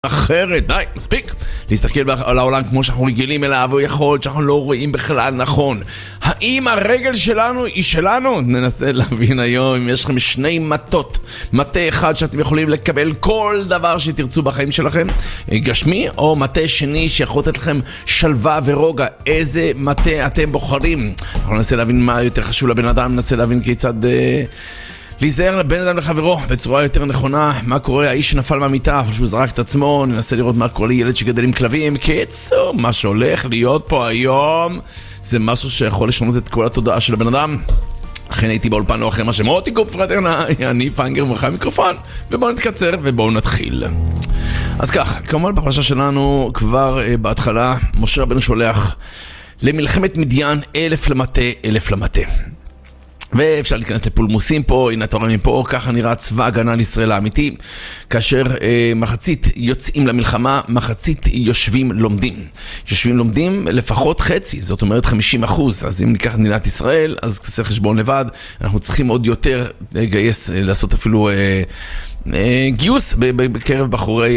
אחרת, די, מספיק להסתכל על העולם כמו שאנחנו רגילים אליו, או יכול שאנחנו לא רואים בכלל נכון. האם הרגל שלנו היא שלנו? ננסה להבין היום אם יש לכם שני מטות, מטה אחד שאתם יכולים לקבל כל דבר שתרצו בחיים שלכם, גשמי, או מטה שני שיכול לתת לכם שלווה ורוגע. איזה מטה אתם בוחרים? אנחנו ננסה להבין מה יותר חשוב לבן אדם, ננסה להבין כיצד להיזהר בין אדם לחברו בצורה יותר נכונה. מה קורה? האיש שנפל מהמיטה אבל שהוא זרק את עצמו. ננסה לראות מה קורה לילד שגדל עם כלבים. קיצור, מה שהולך להיות פה היום זה משהו שיכול לשנות את כל התודעה של הבן אדם. לכן הייתי באולפן אחרי מה שמותי קופפרטרנה, אני פאנגר מולך המיקרופון, ובואו נתקצר ובואו נתחיל. אז כך, כמובן בפרשה שלנו כבר בהתחלה משה רבנו שולח למלחמת מדיין 1,000 למטה, 1,000 למטה. ואפשר להיכנס לפולמוסים פה, הנה אתה רואה מפה, ככה נראה צבא הגנה לישראל האמיתי, כאשר מחצית יוצאים למלחמה, מחצית יושבים לומדים. יושבים לומדים לפחות חצי, זאת אומרת 50%, אז אם ניקח את מדינת ישראל, אז תעשה חשבון לבד, אנחנו צריכים עוד יותר לגייס, לעשות אפילו גיוס בקרב בחורי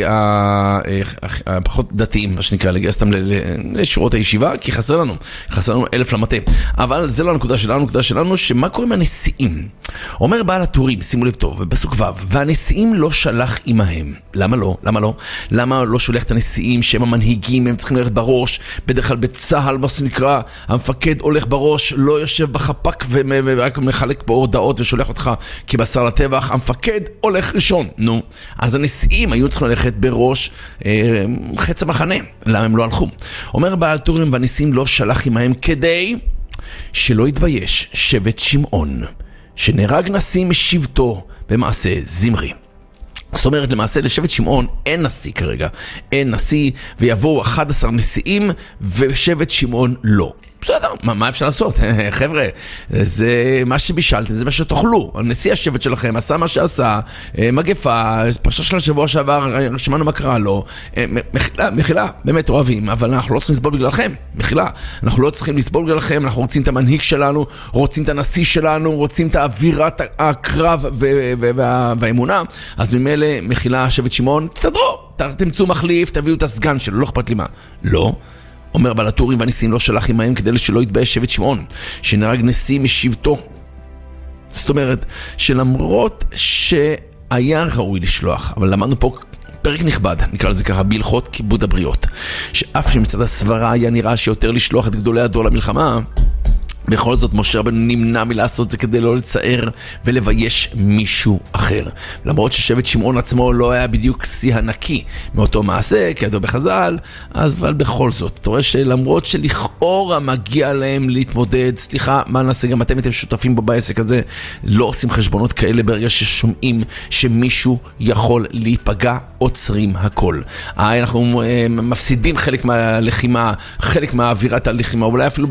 הפחות דתיים, מה שנקרא, לגייס אותם לשורות הישיבה, כי חסר לנו 1,000 למטה. אבל זה לא הנקודה שלנו, הנקודה שלנו שמה קורה מהנשיאים? אומר בעל הטורים, שימו לב טוב, בפסוק ו', והנשיאים לא שלח עמהם. למה לא? למה לא? למה לא שולח את הנשיאים שהם המנהיגים, הם צריכים ללכת בראש? בדרך כלל בצהל, מה שנקרא, המפקד הולך בראש, לא יושב בחפק ורק מחלק פה הודעות ושולח אותך כבשר לטבח, המפקד הולך ראשון. נו, אז הנשיאים היו צריכים ללכת בראש חץ המחנה. למה הם לא הלכו? אומר בעל טורים, והנשיאים לא שלח עמהם כדי שלא יתבייש שבט שמעון, שנהרג נשיא משבטו במעשה זמרי. זאת אומרת, למעשה לשבט שמעון אין נשיא כרגע, אין נשיא, ויבואו 11 נשיאים ושבט שמעון לא. בסדר, מה אפשר לעשות? חבר'ה, זה מה שבישלתם, זה מה שתאכלו. נשיא השבט שלכם עשה מה שעשה, מגפה, פרשה של השבוע שעבר, שמענו מה קרה לו. מחילה, באמת אוהבים, אבל אנחנו לא צריכים לסבול בגללכם. מחילה, אנחנו לא צריכים לסבול בגללכם, אנחנו רוצים את המנהיג שלנו, רוצים את הנשיא שלנו, רוצים את האווירת הקרב והאמונה. אז ממילא, מחילה, שבט שמעון, תסתדרו, תמצאו מחליף, תביאו את הסגן שלו, לא אכפת לי מה. לא. אומר בעל הטורים, והנשיאים לא שלח עמהם כדי שלא יתבייש שבט שמעון, שנהרג נשיא משבטו. זאת אומרת, שלמרות שהיה ראוי לשלוח, אבל למדנו פה פרק נכבד, נקרא לזה ככה, בהלכות כיבוד הבריות, שאף שמצד הסברה היה נראה שיותר לשלוח את גדולי הדור למלחמה, בכל זאת משה רבנו נמנע מלעשות זה כדי לא לצער ולבייש מישהו אחר. למרות ששבט שמעון עצמו לא היה בדיוק שיא הנקי מאותו מעשה, כידוע בחז"ל, אבל בכל זאת, אתה רואה שלמרות שלכאורה מגיע להם להתמודד, סליחה, מה נעשה, גם אתם שותפים בעסק הזה, לא עושים חשבונות כאלה ברגע ששומעים שמישהו יכול להיפגע, עוצרים הכל. אנחנו מפסידים חלק מהלחימה, חלק מהאווירת הלחימה, אולי אפילו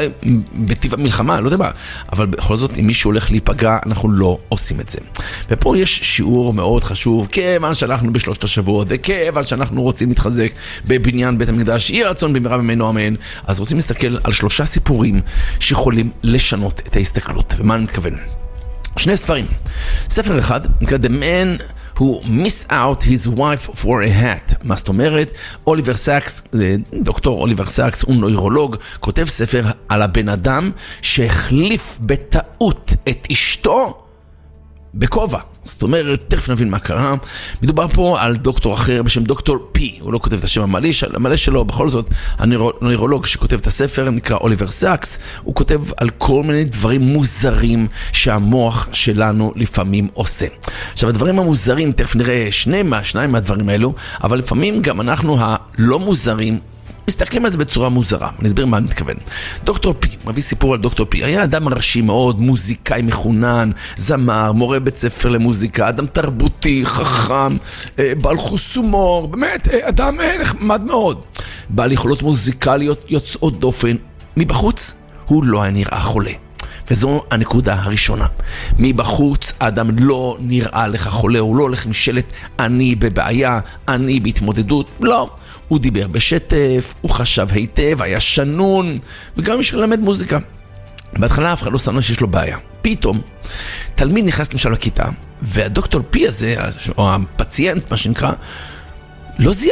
בטיב המלחמה, לא יודע מה, אבל בכל זאת, אם מישהו הולך להיפגע, אנחנו לא עושים את זה. ופה יש שיעור מאוד חשוב, כיוון שאנחנו בשלושת השבועות, וכיוון שאנחנו רוצים להתחזק בבניין בית המקדש, יהי רצון במהרה ממנו אמן, אז רוצים להסתכל על 3 סיפורים שיכולים לשנות את ההסתכלות. ומה אני מתכוון? 2 ספרים. ספר אחד, נקרא The Man Who Missed Out His Wife for a Hat. מה זאת אומרת? אוליבר סאקס, דוקטור אוליבר סאקס, הוא נוירולוג, כותב ספר על הבן אדם שהחליף בטעות את אשתו בכובע. זאת אומרת, תכף נבין מה קרה. מדובר פה על דוקטור אחר בשם דוקטור פי. הוא לא כותב את השם המלא שלו, בכל זאת, הנוירולוג שכותב את הספר נקרא אוליבר סאקס. הוא כותב על כל מיני דברים מוזרים שהמוח שלנו לפעמים עושה. עכשיו, הדברים המוזרים, תכף נראה שניים מהדברים האלו, אבל לפעמים גם אנחנו הלא מוזרים מסתכלים על זה בצורה מוזרה. אני אסביר מה אני מתכוון. דוקטור פי, מביא סיפור על דוקטור פי. היה אדם מרשים מאוד, מוזיקאי מחונן, זמר, מורה בית ספר למוזיקה, אדם תרבותי, חכם, בעל חוש הומור, באמת, אדם נחמד מאוד. בעל יכולות מוזיקליות יוצאות דופן. מבחוץ, הוא לא היה נראה חולה. וזו הנקודה הראשונה. מבחוץ, האדם לא נראה לך חולה, הוא לא הולך עם שלט, אני בבעיה, אני בהתמודדות, לא. הוא דיבר בשטף, הוא חשב היטב, היה שנון, וגם מי שלמד מוזיקה. בהתחלה אף אחד לא שם שיש לו בעיה. פתאום, תלמיד נכנס למשל לכיתה, והדוקטור פי הזה, או הפציינט, מה שנקרא, לא